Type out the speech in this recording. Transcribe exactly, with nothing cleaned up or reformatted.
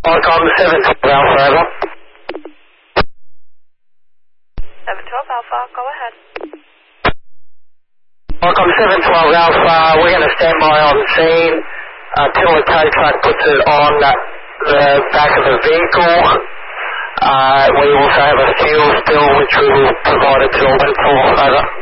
Icon seven twelve Alpha, over. seven twelve Alpha, go ahead. Icon seven twelve Alpha, we're going to stand by on scene until the tow truck puts it on the back of the vehicle. Uh, we also have a fuel spill which we will provide it to all for, over.